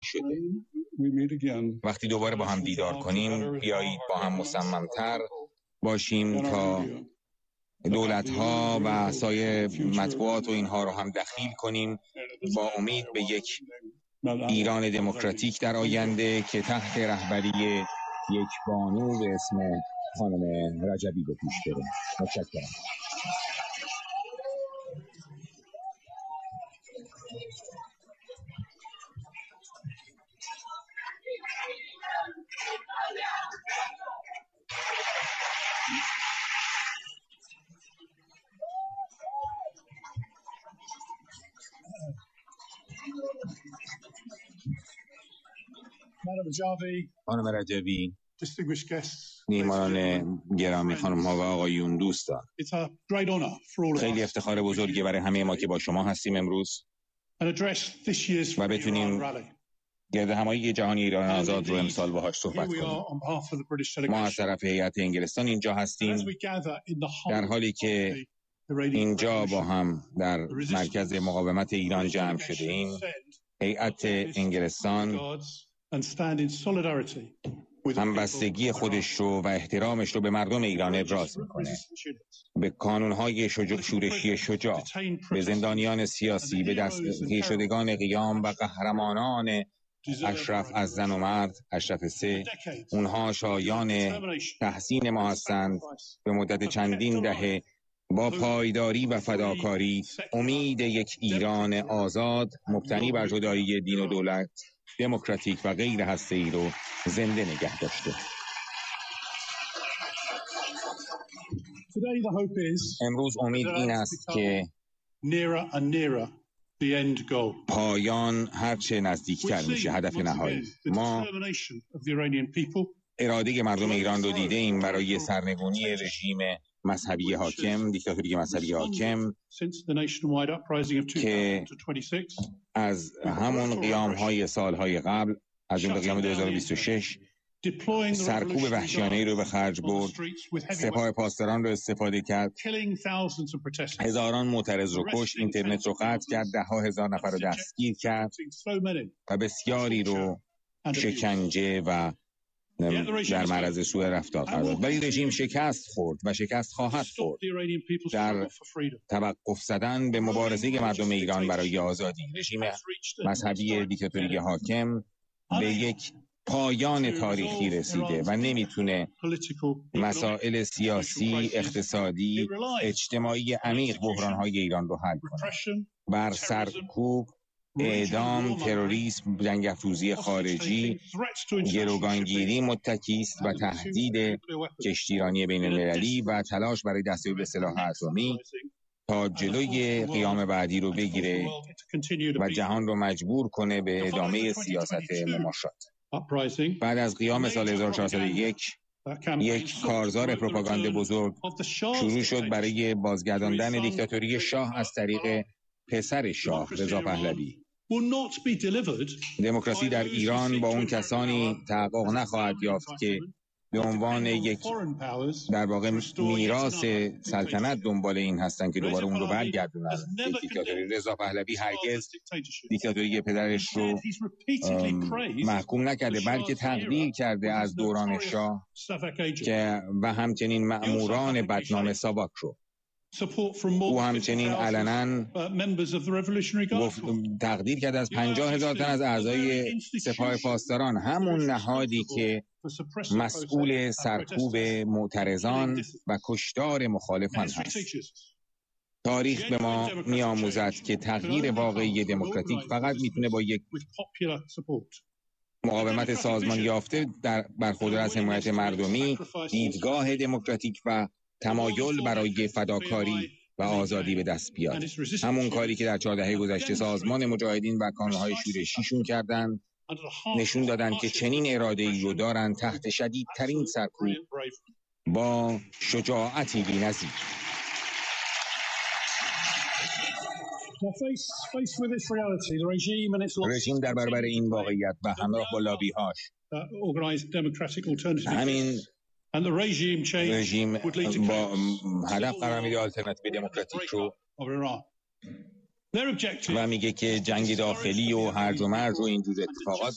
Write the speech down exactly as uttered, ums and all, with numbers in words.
شده. وقتی دوباره با هم دیدار کنیم بیایید با هم مصممتر باشیم تا دولت‌ها و سایر مطبوعات و اینها رو هم دخیل کنیم، با امید به یک ایران دموکراتیک در آینده که تحت رهبری یک بانو به اسم خانم رجبی به پیش بره. متشکرم. خانم رجبی، میهمانان گرامی، خانم ها و آقایون، دوستان، خیلی افتخار بزرگی برای همه ما که با شما هستیم امروز و بتونیم گرد همایی جهانی ایران آزاد رو امسال باهاش صحبت کنیم. ما از طرف هیئت انگلستان اینجا هستیم، در حالی که اینجا با هم در مرکز مقاومت ایران جمع شده ایم. هیئت انگلستان همبستگی خودش رو و احترامش رو به مردم ایران ابراز میکنه، به کانونهای شجاع شورشی شجاع، به زندانیان سیاسی، به دستگیر شدگان قیام و قهرمانان اشرف از زن و مرد، اشرف سه. اونها شایان تحسین ما هستند. به مدت چندین دهه با پایداری و فداکاری امید یک ایران آزاد مبتنی بر جدایی دین و دولت، دموکراتیک و غیر هسته‌ای رو زنده نگه داشته. امروز امید این است که پایان هرچه نزدیکتر میشه هدف نهایی. ما اراده مردم ایران رو دیده ایم برای سرنگونی رژیم مذهبی حاکم، دیکتاتوری مذهبی حاکم که از همون قیام‌های سالهای قبل، از جمله قیام دو هزار و بیست و شش، سرکوب وحشیانه‌ای رو به خرج برد، سپاه پاسداران رو استفاده کرد، هزاران معترض رو کشت، اینترنت رو قطع کرد، ده ها هزار نفر رو دستگیر کرد و بسیاری رو شکنجه و در معرض سوء رفتار قرار داد. ولی رژیم شکست خورد و شکست خواهد خورد در توقف زدن به مبارزه مردم ایران برای آزادی. رژیم مذهبی دیکتاتوری حاکم به یک پایان تاریخی رسیده و نمیتونه مسائل سیاسی، اقتصادی، اجتماعی عمیق بحران‌های ایران رو حل کنه. بر سرکوب، اعدام، تروریسم، جنگ افروزی خارجی، گروگانگیری متکی است و تهدید کشتیرانی بین المللی و تلاش برای دستیابی به سلاح اتمی تا جلوی قیام بعدی رو بگیره و جهان رو مجبور کنه به ادامه سیاست مماشات. بعد از قیام سال هزار و چهارصد و یک یک کارزار پروپاگاند بزرگ شروع شد برای بازگرداندن دیکتاتوری شاه از طریق پسر شاه، رضا پهلوی. دموکراسی در ایران با اون کسانی تحقق نخواهد یافت که به عنوان یک در واقع میراث سلطنت دنبال این هستن که دوباره اون رو برگردونن. دیکتاتوری رضا پهلوی هرگز دیکتاتوری پدرش رو محکوم نکرده، بلکه تقدیر کرده از دوران شاه که و همچنین مأموران بدنام ساواک رو. او همچنین علنا تقدیر کرد از پنجاه هزار تن از اعضای سپاه پاسداران، همون نهادی که مسئول سرکوب معترضان و کشتار مخالفان هست. تاریخ به ما می‌آموزد که تغییر واقعی دموکراتیک فقط میتونه با یک مقاومت سازمان یافته در برخوردار از حمایت مردمی، دیدگاه دموکراتیک و تمایل برای فداکاری و آزادی به دست بیاد. همون کاری که در چهار دهه گذشته سازمان مجاهدین و کانونهای شورشیشون کردن، نشون دادن که چنین اراده‌ای رو دارن تحت شدیدترین سرکوب با شجاعتی بی‌نظیر. رژیم در برابر این واقعیت و همراه با لابی‌هاش همین رژیم با هدف قرار میده آلترناتیو دموکراتیک رو و میگه که جنگ داخلی و هرج و مرج و اینجور اتفاقات